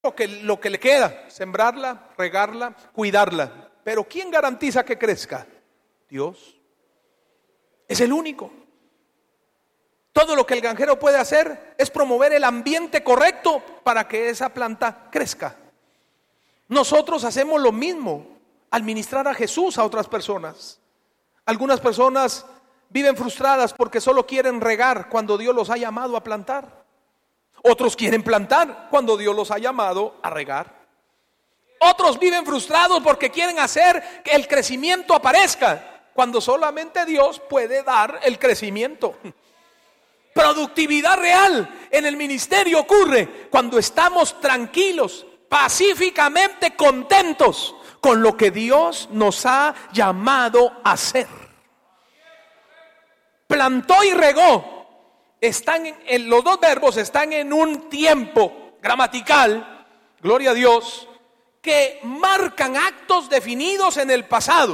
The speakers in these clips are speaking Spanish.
lo que le queda, sembrarla, regarla, cuidarla. Pero ¿quién garantiza que crezca? Dios. Es el único. Todo lo que el granjero puede hacer es promover el ambiente correcto para que esa planta crezca. Nosotros hacemos lo mismo al ministrar a Jesús a otras personas. Algunas personas viven frustradas porque solo quieren regar cuando Dios los ha llamado a plantar. Otros quieren plantar cuando Dios los ha llamado a regar. Otros viven frustrados porque quieren hacer que el crecimiento aparezca cuando solamente Dios puede dar el crecimiento. Productividad real en el ministerio ocurre cuando estamos tranquilos, pacíficamente contentos con lo que Dios nos ha llamado a hacer. Plantó y regó. Los dos verbos están en un tiempo gramatical, gloria a Dios, que marcan actos definidos en el pasado,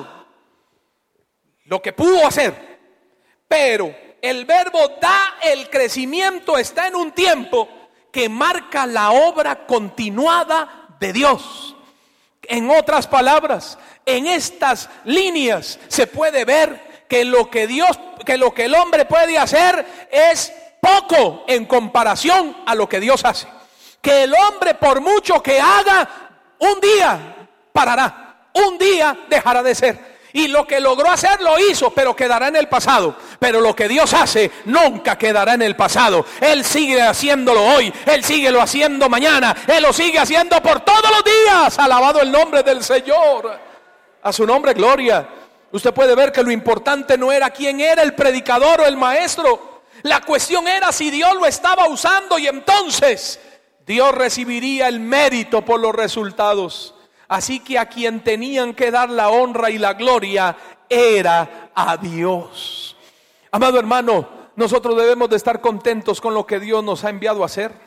lo que pudo hacer. Pero el verbo da el crecimiento está en un tiempo que marca la obra continuada de Dios. En otras palabras, en estas líneas se puede ver que lo que el hombre puede hacer es poco en comparación a lo que Dios hace. Que el hombre, por mucho que haga, un día parará, un día dejará de ser. Y lo que logró hacer lo hizo, pero quedará en el pasado. Pero lo que Dios hace nunca quedará en el pasado. Él sigue haciéndolo hoy, Él sigue lo haciendo mañana, Él lo sigue haciendo por todos los días. Alabado el nombre del Señor. A su nombre gloria. Usted puede ver que lo importante no era quién era el predicador o el maestro. La cuestión era si Dios lo estaba usando, y entonces Dios recibiría el mérito por los resultados. Así que a quien tenían que dar la honra y la gloria era a Dios. Amado hermano, nosotros debemos de estar contentos con lo que Dios nos ha enviado a hacer,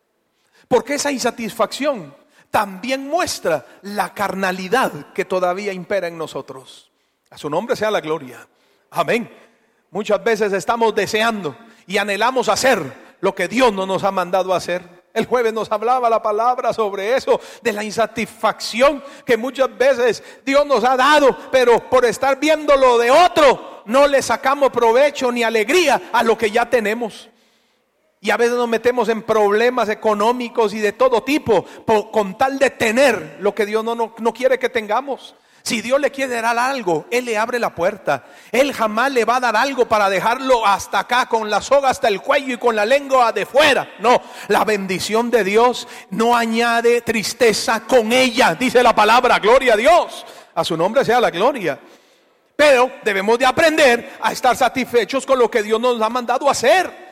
porque esa insatisfacción también muestra la carnalidad que todavía impera en nosotros. A su nombre sea la gloria. Amén. Muchas veces estamos deseando y anhelamos hacer lo que Dios no nos ha mandado a hacer. El jueves nos hablaba la palabra sobre eso, de la insatisfacción que muchas veces Dios nos ha dado, pero por estar viendo lo de otro, no le sacamos provecho ni alegría a lo que ya tenemos. Y a veces nos metemos en problemas económicos y de todo tipo, con tal de tener lo que Dios no quiere que tengamos. Si Dios le quiere dar algo, Él le abre la puerta. Él jamás le va a dar algo para dejarlo hasta acá, con la soga hasta el cuello y con la lengua de fuera. No, la bendición de Dios no añade tristeza con ella, dice la palabra, gloria a Dios. A su nombre sea la gloria. Pero debemos de aprender a estar satisfechos con lo que Dios nos ha mandado a hacer.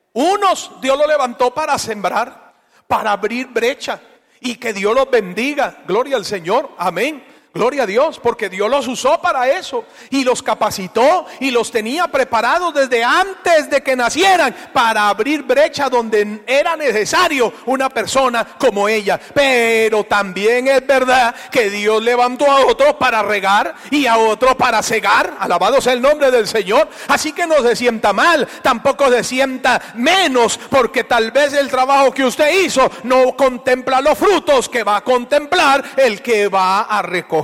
Unos Dios los levantó para sembrar, para abrir brecha, y que Dios los bendiga, gloria al Señor, amén. Gloria a Dios, porque Dios los usó para eso y los capacitó y los tenía preparados desde antes de que nacieran para abrir brecha donde era necesario una persona como ella. Pero también es verdad que Dios levantó a otros para regar y a otros para cegar. Alabado sea el nombre del Señor. Así que no se sienta mal, tampoco se sienta menos, porque tal vez el trabajo que usted hizo no contempla los frutos que va a contemplar el que va a recoger.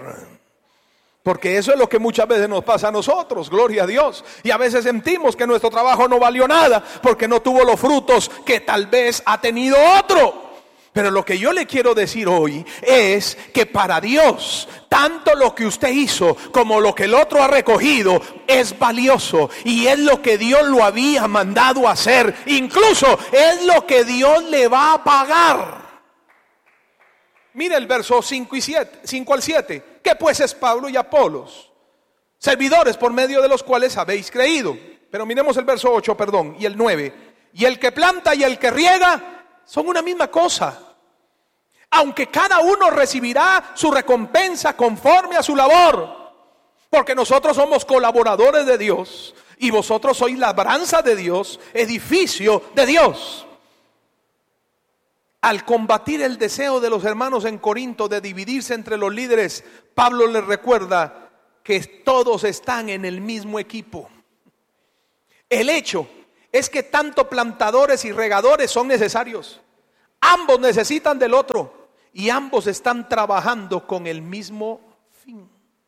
Porque eso es lo que muchas veces nos pasa a nosotros, gloria a Dios. Y a veces sentimos que nuestro trabajo no valió nada porque no tuvo los frutos que tal vez ha tenido otro. Pero lo que yo le quiero decir hoy es que para Dios, tanto lo que usted hizo como lo que el otro ha recogido es valioso. Y es lo que Dios lo había mandado a hacer. Incluso es lo que Dios le va a pagar. Mira el verso 5 al 7. ¿Qué pues es Pablo y Apolos? Servidores por medio de los cuales habéis creído. Pero miremos el verso 8, y el 9. Y el que planta y el que riega son una misma cosa, aunque cada uno recibirá su recompensa conforme a su labor. Porque nosotros somos colaboradores de Dios y vosotros sois labranza de Dios, edificio de Dios. Al combatir el deseo de los hermanos en Corinto de dividirse entre los líderes, Pablo les recuerda que todos están en el mismo equipo. El hecho es que tanto plantadores y regadores son necesarios. Ambos necesitan del otro y ambos están trabajando con el mismo fin.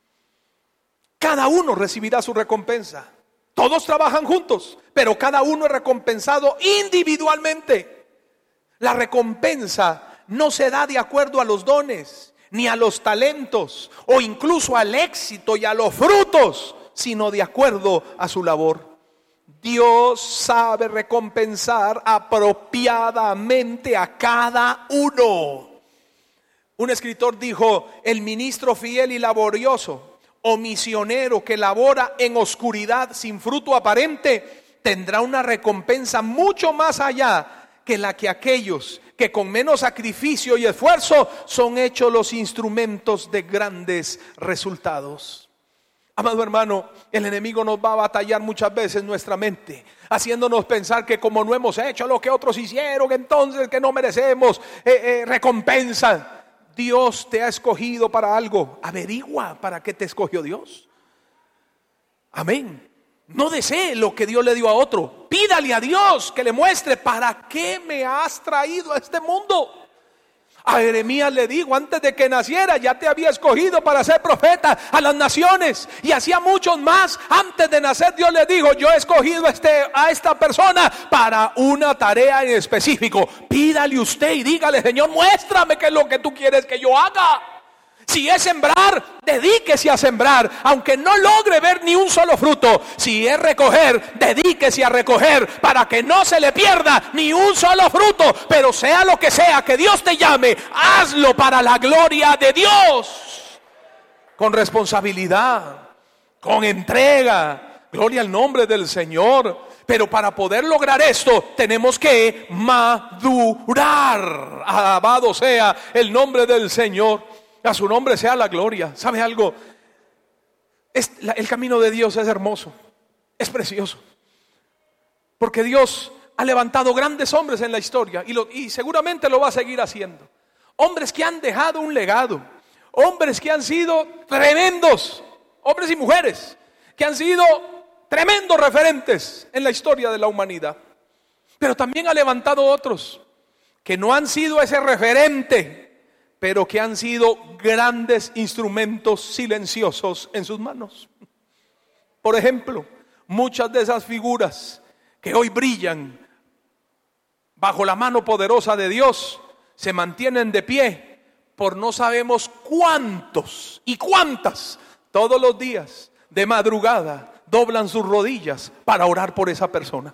Cada uno recibirá su recompensa. Todos trabajan juntos, pero cada uno es recompensado individualmente. La recompensa no se da de acuerdo a los dones, ni a los talentos, o incluso al éxito y a los frutos, sino de acuerdo a su labor. Dios sabe recompensar apropiadamente a cada uno. Un escritor dijo: el ministro fiel y laborioso o misionero que labora en oscuridad sin fruto aparente tendrá una recompensa mucho más allá que la que aquellos que con menos sacrificio y esfuerzo son hechos los instrumentos de grandes resultados. Amado hermano, el enemigo nos va a batallar muchas veces nuestra mente, haciéndonos pensar que como no hemos hecho lo que otros hicieron, entonces que no merecemos recompensa. Dios te ha escogido para algo. Averigua para qué te escogió Dios. Amén. No desee lo que Dios le dio a otro. Pídale a Dios que le muestre para qué me has traído a este mundo. A Jeremías le digo: antes de que naciera ya te había escogido para ser profeta a las naciones. Y hacía muchos más. Antes de nacer Dios le dijo: yo he escogido a esta persona para una tarea en específico. Pídale usted y dígale: Señor, muéstrame qué es lo que tú quieres que yo haga. Si es sembrar, dedíquese a sembrar, aunque no logre ver ni un solo fruto. Si es recoger, dedíquese a recoger, para que no se le pierda ni un solo fruto. Pero sea lo que sea que Dios te llame, hazlo para la gloria de Dios, con responsabilidad, con entrega. Gloria al nombre del Señor. Pero para poder lograr esto tenemos que madurar. Alabado sea el nombre del Señor. A su nombre sea la gloria. ¿Sabe algo? El camino de Dios es hermoso, es precioso, porque Dios ha levantado grandes hombres en la historia y seguramente lo va a seguir haciendo. Hombres que han dejado un legado, hombres que han sido tremendos, hombres y mujeres que han sido tremendos referentes en la historia de la humanidad. Pero también ha levantado otros que no han sido ese referente, pero que han sido grandes instrumentos silenciosos en sus manos. Por ejemplo, muchas de esas figuras que hoy brillan bajo la mano poderosa de Dios se mantienen de pie por no sabemos cuántos y cuántas todos los días de madrugada doblan sus rodillas para orar por esa persona.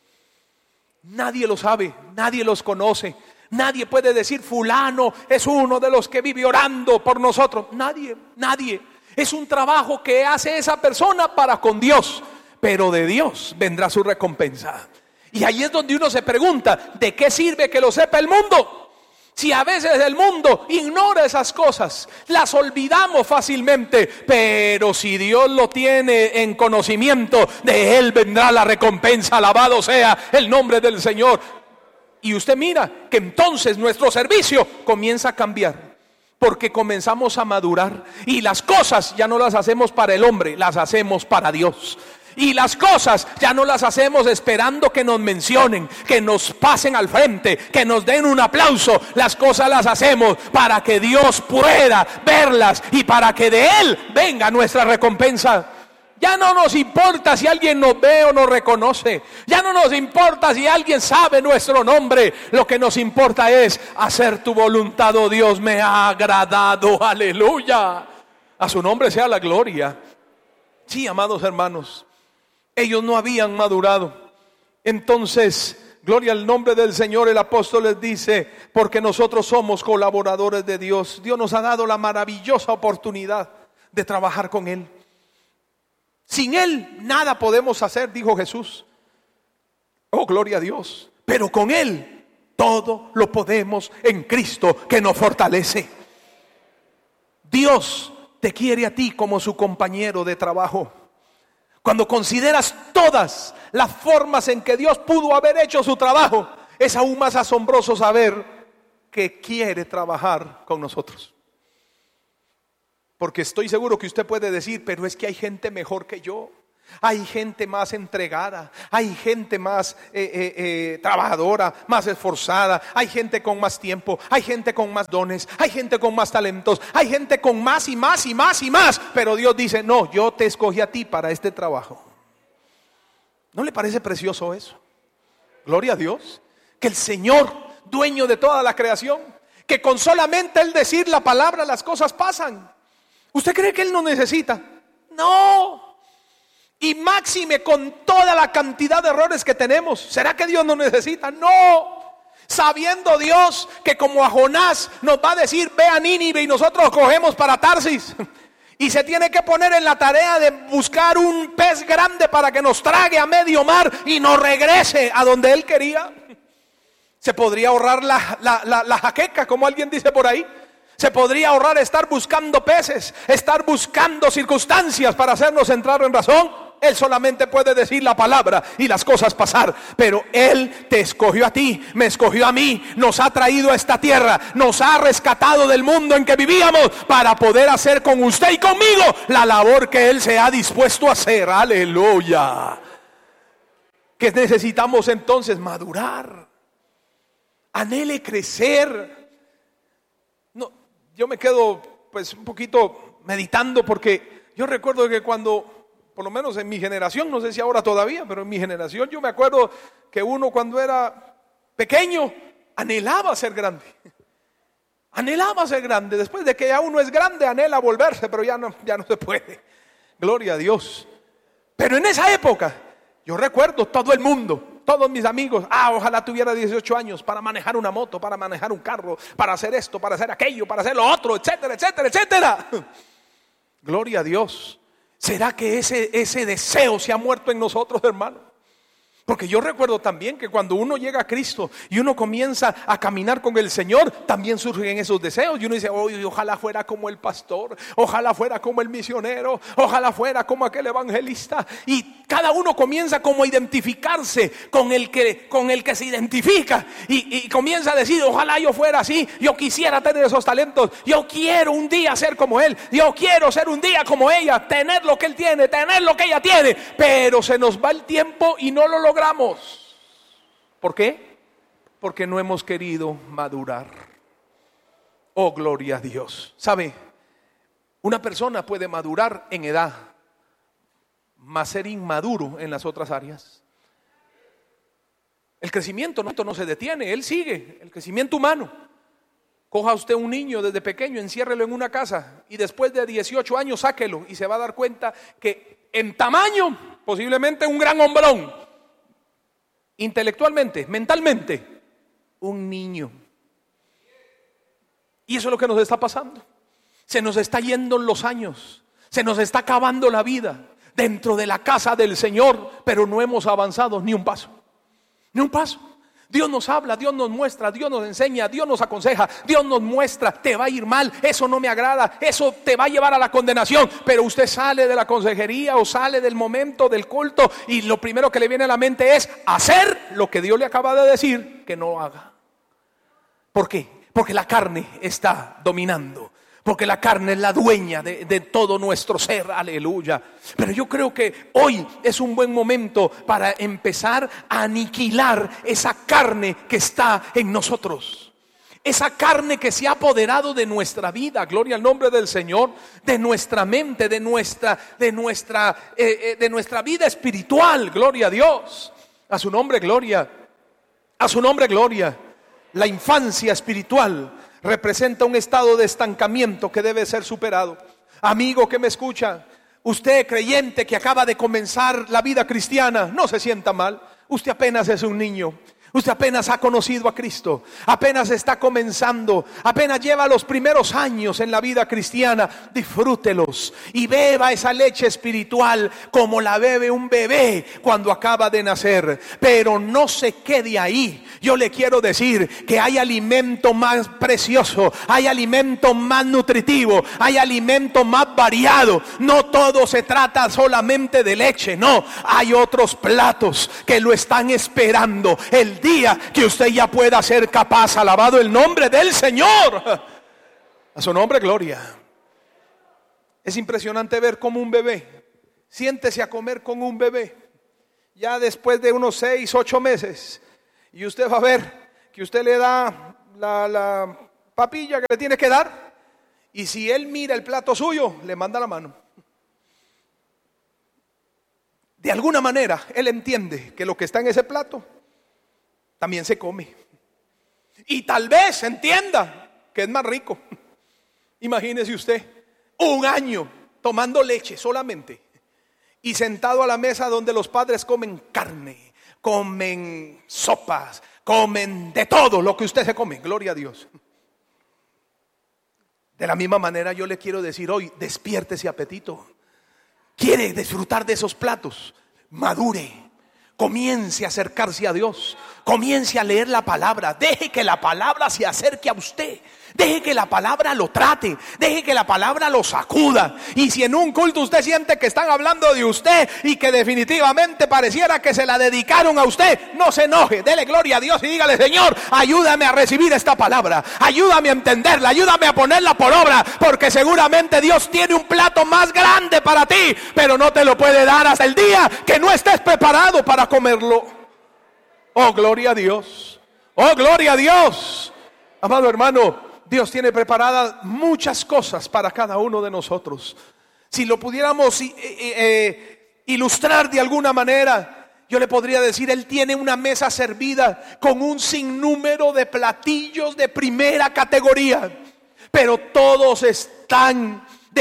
Nadie lo sabe, nadie los conoce. Nadie puede decir: fulano es uno de los que vive orando por nosotros. Nadie. Es un trabajo que hace esa persona para con Dios, pero de Dios vendrá su recompensa. Y ahí es donde uno se pregunta: ¿de qué sirve que lo sepa el mundo? Si a veces el mundo ignora esas cosas, las olvidamos fácilmente, pero si Dios lo tiene en conocimiento, de Él vendrá la recompensa. Alabado sea el nombre del Señor. Y usted mira que entonces nuestro servicio comienza a cambiar, porque comenzamos a madurar y las cosas ya no las hacemos para el hombre, las hacemos para Dios. Y las cosas ya no las hacemos esperando que nos mencionen, que nos pasen al frente, que nos den un aplauso. Las cosas las hacemos para que Dios pueda verlas y para que de Él venga nuestra recompensa. Ya no nos importa si alguien nos ve o nos reconoce. Ya no nos importa si alguien sabe nuestro nombre. Lo que nos importa es hacer tu voluntad, oh Dios, me ha agradado. Aleluya. A su nombre sea la gloria. Sí, amados hermanos, ellos no habían madurado. Entonces, gloria al nombre del Señor, el apóstol les dice: porque nosotros somos colaboradores de Dios. Dios nos ha dado la maravillosa oportunidad de trabajar con Él. Sin Él nada podemos hacer, dijo Jesús. Oh, gloria a Dios. Pero con Él todo lo podemos en Cristo que nos fortalece. Dios te quiere a ti como su compañero de trabajo. Cuando consideras todas las formas en que Dios pudo haber hecho su trabajo, es aún más asombroso saber que quiere trabajar con nosotros. Porque estoy seguro que usted puede decir: pero es que hay gente mejor que yo. Hay gente más entregada, hay gente más trabajadora, más esforzada, hay gente con más tiempo, hay gente con más dones, hay gente con más talentos, hay gente con más y más y más y más. Pero Dios dice, no, yo te escogí a ti para este trabajo. ¿No le parece precioso eso? Gloria a Dios. Que el Señor, dueño de toda la creación, que con solamente Él decir la palabra las cosas pasan. ¿Usted cree que Él no necesita? No. Y máxime con toda la cantidad de errores que tenemos. ¿Será que Dios no necesita? No. Sabiendo Dios que como a Jonás nos va a decir, ve a Nínive, y nosotros cogemos para Tarsis, y se tiene que poner en la tarea de buscar un pez grande para que nos trague a medio mar y nos regrese a donde Él quería. Se podría ahorrar la jaqueca, como alguien dice por ahí. Se podría ahorrar estar buscando peces, estar buscando circunstancias para hacernos entrar en razón. Él solamente puede decir la palabra y las cosas pasar. Pero Él te escogió a ti, me escogió a mí, nos ha traído a esta tierra, nos ha rescatado del mundo en que vivíamos para poder hacer con usted y conmigo la labor que Él se ha dispuesto a hacer. Aleluya. ¿Qué necesitamos entonces? Madurar. Anhele crecer. No, yo me quedo pues un poquito meditando, porque yo recuerdo que cuando, por lo menos en mi generación, no sé si ahora todavía, pero en mi generación yo me acuerdo que uno cuando era pequeño anhelaba ser grande. Anhelaba ser grande. Después de que ya uno es grande, anhela volverse, pero ya no se puede. Gloria a Dios. Pero en esa época, yo recuerdo todo el mundo, todos mis amigos, ojalá tuviera 18 años para manejar una moto, para manejar un carro, para hacer esto, para hacer aquello, para hacer lo otro, etcétera, etcétera, etcétera. Gloria a Dios. ¿Será que ese deseo se ha muerto en nosotros, hermano? Porque yo recuerdo también que cuando uno llega a Cristo y uno comienza a caminar con el Señor, también surgen esos deseos. Y uno dice, ojalá fuera como el pastor, ojalá fuera como el misionero, ojalá fuera como aquel evangelista. Y cada uno comienza como a identificarse con el que se identifica. Y comienza a decir, ojalá yo fuera así, yo quisiera tener esos talentos, yo quiero un día ser como él, yo quiero ser un día como ella, tener lo que él tiene, tener lo que ella tiene. Pero se nos va el tiempo y no lo logramos. ¿Por qué? Porque no hemos querido madurar. Oh, gloria a Dios. ¿Sabe? Una persona puede madurar en edad, mas ser inmaduro en las otras áreas. El crecimiento no se detiene, él sigue, el crecimiento humano. Coja usted un niño desde pequeño, enciérrelo en una casa y después de 18 años sáquelo y se va a dar cuenta que en tamaño posiblemente un gran hombrón. Intelectualmente, mentalmente, un niño. Y eso es lo que nos está pasando. Se nos está yendo los años, se nos está acabando la vida dentro de la casa del Señor, pero no hemos avanzado ni un paso. Ni un paso. Dios nos habla, Dios nos muestra, Dios nos enseña, Dios nos aconseja, Dios nos muestra, te va a ir mal, eso no me agrada, eso te va a llevar a la condenación. Pero usted sale de la consejería o sale del momento del culto y lo primero que le viene a la mente es hacer lo que Dios le acaba de decir que no haga. ¿Por qué? Porque la carne está dominando. Porque la carne es la dueña de todo nuestro ser, aleluya. Pero yo creo que hoy es un buen momento para empezar a aniquilar esa carne que está en nosotros. Esa carne que se ha apoderado de nuestra vida, gloria al nombre del Señor, de nuestra mente, de nuestra vida espiritual, gloria a Dios. A su nombre, gloria. A su nombre, gloria. La infancia espiritual representa un estado de estancamiento que debe ser superado. Amigo que me escucha, usted creyente que acaba de comenzar la vida cristiana, no se sienta mal. Usted apenas es un niño. Usted apenas ha conocido a Cristo, apenas está comenzando, apenas lleva los primeros años en la vida cristiana. Disfrútelos y beba esa leche espiritual como la bebe un bebé cuando acaba de nacer. Pero no se quede ahí. Yo le quiero decir que hay alimento más precioso, hay alimento más nutritivo, hay alimento más variado. No todo se trata solamente de leche, no. Hay otros platos que lo están esperando el día que usted ya pueda ser capaz. Alabado el nombre del Señor. A su nombre, gloria. Es impresionante ver cómo un bebé siéntese a comer con un bebé, ya después de unos 6, 8 meses, y usted va a ver que usted le da la papilla que le tiene que dar, y si él mira el plato suyo, le manda la mano. De alguna manera, él entiende que lo que está en ese plato también se come. Y tal vez entienda que es más rico. Imagínese usted, 1 año tomando leche solamente y sentado a la mesa donde los padres comen carne, comen sopas, comen de todo lo que usted se come, gloria a Dios. De la misma manera yo le quiero decir hoy, despierte ese apetito. Quiere disfrutar de esos platos, madure, comience a acercarse a Dios, comience a leer la palabra, deje que la palabra se acerque a usted, deje que la palabra lo trate, deje que la palabra lo sacuda. Y si en un culto usted siente que están hablando de usted y que definitivamente pareciera que se la dedicaron a usted, no se enoje, dele gloria a Dios y dígale: Señor, ayúdame a recibir esta palabra, ayúdame a entenderla, ayúdame a ponerla por obra, porque seguramente Dios tiene un plato más grande para ti, pero no te lo puede dar hasta el día que no estés preparado para comerlo. Oh, gloria a Dios, oh, gloria a Dios. Amado hermano, Dios tiene preparadas muchas cosas para cada uno de nosotros. Si lo pudiéramos ilustrar de alguna manera, yo le podría decir: Él tiene una mesa servida con un sinnúmero de platillos de primera categoría, pero todos están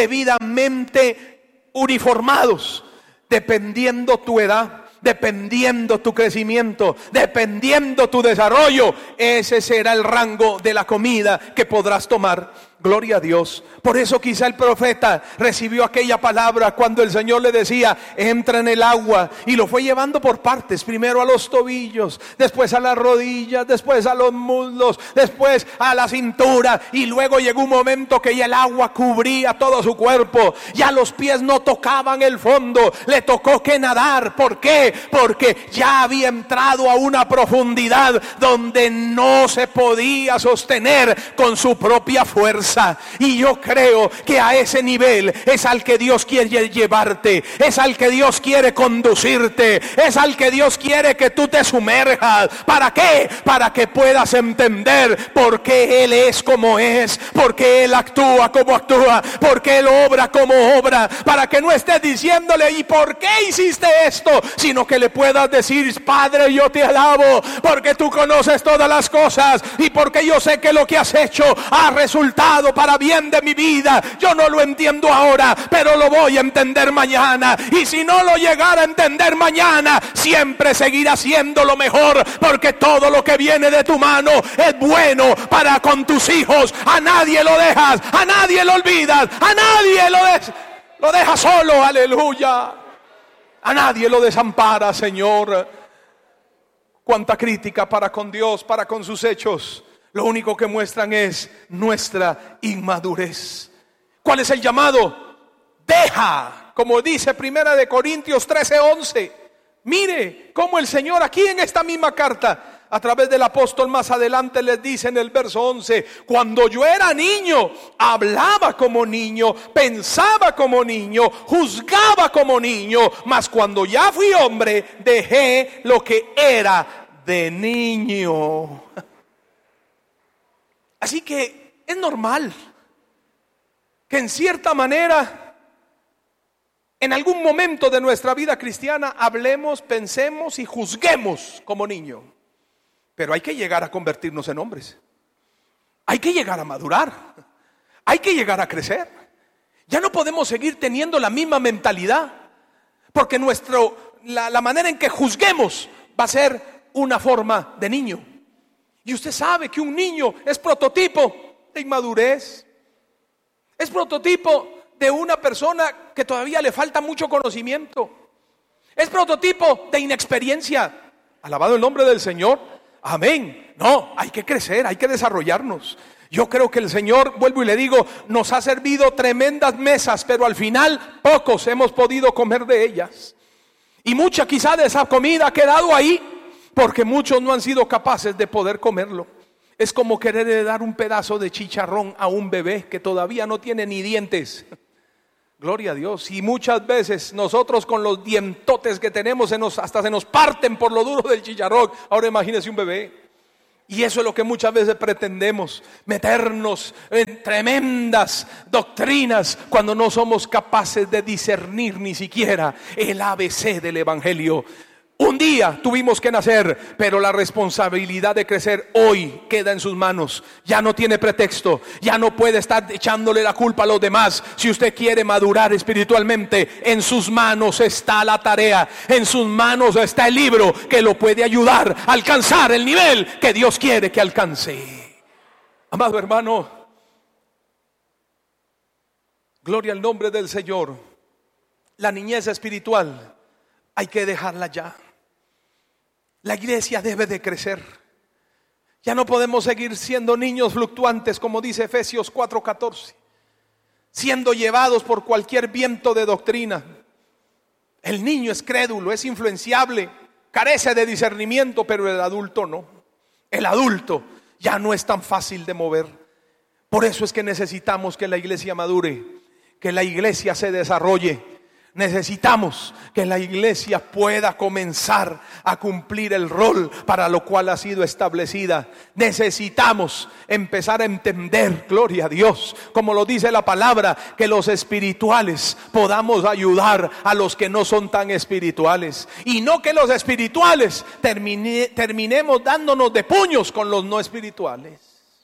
debidamente uniformados, dependiendo tu edad, dependiendo tu crecimiento, dependiendo tu desarrollo. Ese será el rango de la comida que podrás tomar. Gloria a Dios. Por eso quizá el profeta recibió aquella palabra cuando el Señor le decía: entra en el agua, y lo fue llevando por partes, primero a los tobillos, después a las rodillas, después a los muslos, después a la cintura, y luego llegó un momento que ya el agua cubría todo su cuerpo, ya los pies no tocaban el fondo, le tocó que nadar. ¿Por qué? Porque ya había entrado a una profundidad donde no se podía sostener con su propia fuerza. Y yo creo que a ese nivel es al que Dios quiere llevarte, es al que Dios quiere conducirte, es al que Dios quiere que tú te sumerjas. ¿Para qué? Para que puedas entender por qué Él es como es, por qué Él actúa como actúa, por qué Él obra como obra, para que no estés diciéndole: ¿y por qué hiciste esto? Sino que le puedas decir: Padre, yo te alabo porque tú conoces todas las cosas y porque yo sé que lo que has hecho ha resultado para bien de mi vida. Yo no lo entiendo ahora, pero lo voy a entender mañana, y si no lo llegara a entender mañana, siempre seguirá siendo lo mejor, porque todo lo que viene de tu mano es bueno para con tus hijos. A nadie lo dejas, a nadie lo olvidas, a nadie lo dejas solo. Aleluya. A nadie lo desampara, Señor. Cuánta crítica para con Dios, para con sus hechos, lo único que muestran es nuestra inmadurez. ¿Cuál es el llamado? Deja, como dice 1 Corintios 13:11. Mire cómo el Señor aquí en esta misma carta, a través del apóstol, más adelante les dice en el verso 11: cuando yo era niño, hablaba como niño, pensaba como niño, juzgaba como niño, mas cuando ya fui hombre, dejé lo que era de niño. Así que es normal que en cierta manera, en algún momento de nuestra vida cristiana, hablemos, pensemos y juzguemos como niño. Pero hay que llegar a convertirnos en hombres. Hay que llegar a madurar. Hay que llegar a crecer. Ya no podemos seguir teniendo la misma mentalidad, porque la manera en que juzguemos va a ser una forma de niño. Y usted sabe que un niño es prototipo de inmadurez, es prototipo de una persona que todavía le falta mucho conocimiento, es prototipo de inexperiencia. Alabado el nombre del Señor, amén. No, hay que crecer, hay que desarrollarnos. Yo creo que el Señor, vuelvo y le digo, nos ha servido tremendas mesas, pero al final pocos hemos podido comer de ellas. Y mucha quizá de esa comida ha quedado ahí, porque muchos no han sido capaces de poder comerlo. Es como querer dar un pedazo de chicharrón a un bebé que todavía no tiene ni dientes. Gloria a Dios. Y muchas veces nosotros con los dientotes que tenemos hasta se nos parten por lo duro del chicharrón. Ahora imagínese un bebé. Y eso es lo que muchas veces pretendemos, meternos en tremendas doctrinas cuando no somos capaces de discernir ni siquiera el ABC del Evangelio. Un día tuvimos que nacer, pero la responsabilidad de crecer hoy queda en sus manos. Ya no tiene pretexto, ya no puede estar echándole la culpa a los demás. Si usted quiere madurar espiritualmente, en sus manos está la tarea, en sus manos está el libro que lo puede ayudar a alcanzar el nivel que Dios quiere que alcance. Amado hermano, gloria al nombre del Señor. La niñez espiritual hay que dejarla ya. La iglesia debe de crecer. Ya no podemos seguir siendo niños fluctuantes, como dice Efesios 4:14, siendo llevados por cualquier viento de doctrina. El niño es crédulo, es influenciable, carece de discernimiento, pero el adulto no. El adulto ya no es tan fácil de mover. Por eso es que necesitamos que la iglesia madure, que la iglesia se desarrolle. Necesitamos que la iglesia pueda comenzar a cumplir el rol para lo cual ha sido establecida. Necesitamos empezar a entender, gloria a Dios, como lo dice la palabra, que los espirituales podamos ayudar a los que no son tan espirituales. Y no que los espirituales terminemos dándonos de puños con los no espirituales.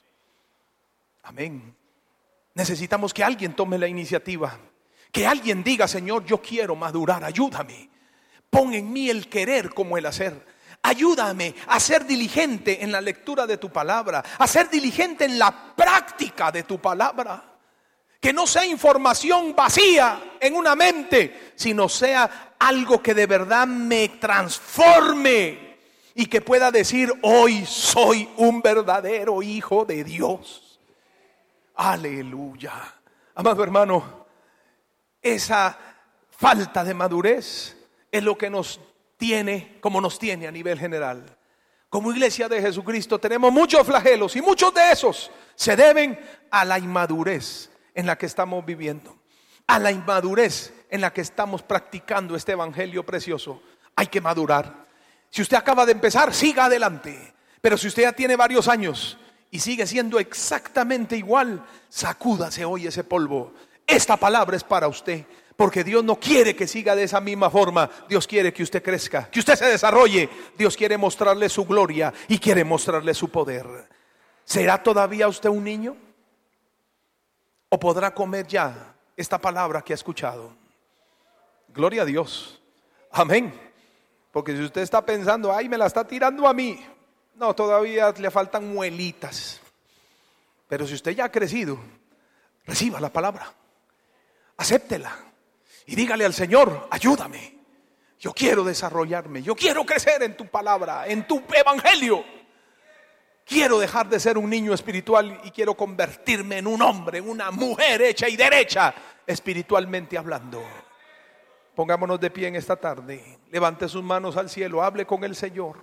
Amén. Necesitamos que alguien tome la iniciativa. Que alguien diga: Señor, yo quiero madurar, ayúdame. Pon en mí el querer como el hacer. Ayúdame a ser diligente en la lectura de tu palabra, a ser diligente en la práctica de tu palabra. Que no sea información vacía en una mente, sino sea algo que de verdad me transforme y que pueda decir: hoy soy un verdadero hijo de Dios. Aleluya. Amado hermano, esa falta de madurez es lo que nos tiene como nos tiene a nivel general. Como iglesia de Jesucristo tenemos muchos flagelos, y muchos de esos se deben a la inmadurez en la que estamos viviendo, a la inmadurez en la que estamos practicando este evangelio precioso. Hay que madurar. Si usted acaba de empezar, siga adelante. Pero si usted ya tiene varios años y sigue siendo exactamente igual, sacúdase hoy ese polvo. Esta palabra es para usted, porque Dios no quiere que siga de esa misma forma. Dios quiere que usted crezca, que usted se desarrolle. Dios quiere mostrarle su gloria y quiere mostrarle su poder. ¿Será todavía usted un niño? ¿O podrá comer ya esta palabra que ha escuchado? Gloria a Dios. Amén. Porque si usted está pensando: ay, me la está tirando a mí, no, todavía le faltan muelitas. Pero si usted ya ha crecido, reciba la palabra, acéptela y dígale al Señor: ayúdame, yo quiero desarrollarme, yo quiero crecer en tu palabra, en tu evangelio. Quiero dejar de ser un niño espiritual y quiero convertirme en un hombre, en una mujer hecha y derecha, espiritualmente hablando. Pongámonos de pie en esta tarde. Levante sus manos al cielo, hable con el Señor.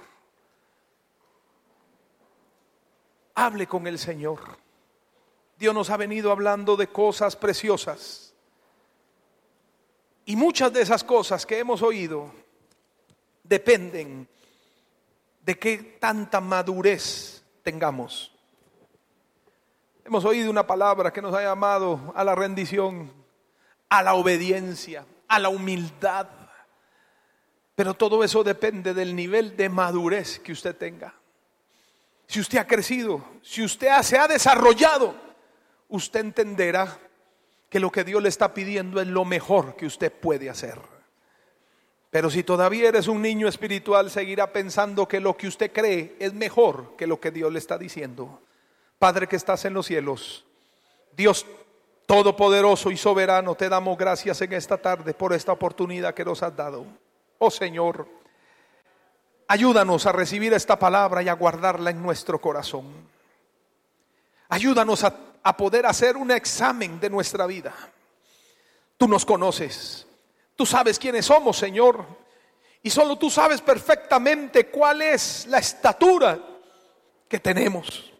Hable con el Señor. Dios nos ha venido hablando de cosas preciosas. Y muchas de esas cosas que hemos oído dependen de qué tanta madurez tengamos. Hemos oído una palabra que nos ha llamado a la rendición, a la obediencia, a la humildad. Pero todo eso depende del nivel de madurez que usted tenga. Si usted ha crecido, si usted se ha desarrollado, usted entenderá que lo que Dios le está pidiendo es lo mejor que usted puede hacer. Pero si todavía eres un niño espiritual, seguirá pensando que lo que usted cree es mejor que lo que Dios le está diciendo. Padre que estás en los cielos, Dios todopoderoso y soberano, te damos gracias en esta tarde por esta oportunidad que nos has dado. Oh Señor, ayúdanos a recibir esta palabra y a guardarla en nuestro corazón. Ayúdanos a poder hacer un examen de nuestra vida. Tú nos conoces, tú sabes quiénes somos, Señor, y solo tú sabes perfectamente cuál es la estatura que tenemos.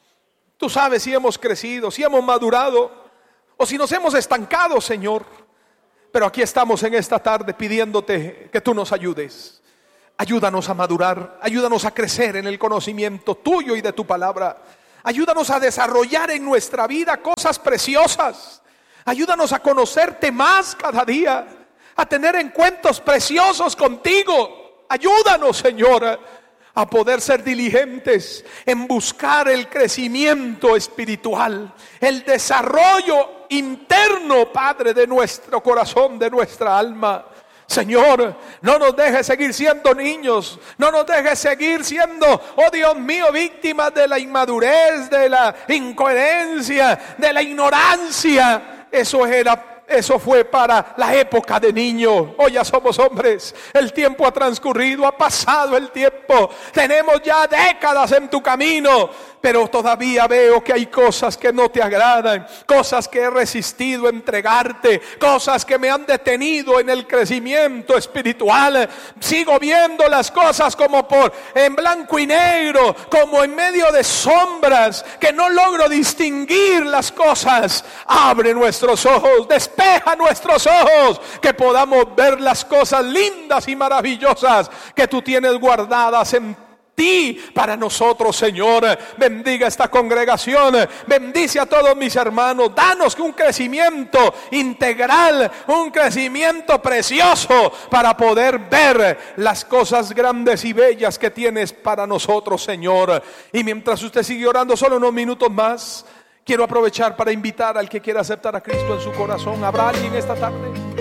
Tú sabes si hemos crecido, si hemos madurado o si nos hemos estancado, Señor. Pero aquí estamos en esta tarde pidiéndote que tú nos ayudes. Ayúdanos a madurar, ayúdanos a crecer en el conocimiento tuyo y de tu palabra. Ayúdanos a desarrollar en nuestra vida cosas preciosas. Ayúdanos a conocerte más cada día, a tener encuentros preciosos contigo. Ayúdanos, Señor, a poder ser diligentes en buscar el crecimiento espiritual, el desarrollo interno, Padre, de nuestro corazón, de nuestra alma. Señor, no nos dejes seguir siendo niños, no nos dejes seguir siendo, oh Dios mío, víctimas de la inmadurez, de la incoherencia, de la ignorancia. Eso fue para la época de niño. Hoy ya somos hombres. El tiempo ha transcurrido, ha pasado el tiempo. Tenemos ya décadas en tu camino, pero todavía veo que hay cosas que no te agradan, cosas que he resistido a entregarte, cosas que me han detenido en el crecimiento espiritual. Sigo viendo las cosas como en blanco y negro, como en medio de sombras, que no logro distinguir las cosas. Abre nuestros ojos, despeja nuestros ojos, que podamos ver las cosas lindas y maravillosas que tú tienes guardadas en ti para nosotros, Señor. Bendiga esta congregación, bendice a todos mis hermanos, danos un crecimiento integral, un crecimiento precioso para poder ver las cosas grandes y bellas que tienes para nosotros, Señor. Y mientras usted sigue orando, solo unos minutos más, quiero aprovechar para invitar al que quiera aceptar a Cristo en su corazón. ¿Habrá alguien esta tarde?